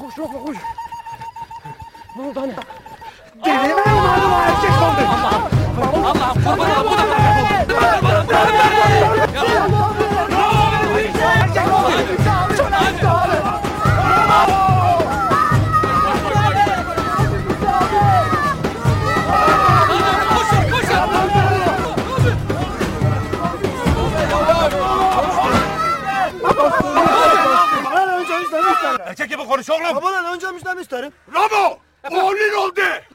Koş yok koş. Ne oldu hani? Delinin malum erkek oldu. Allah'ım kurban bu da Babadan önce müjdemişlerim. Erkek gibi konuş oğlum. Babadan önce müjdemişlerim. Ramo! Oğlun oldu.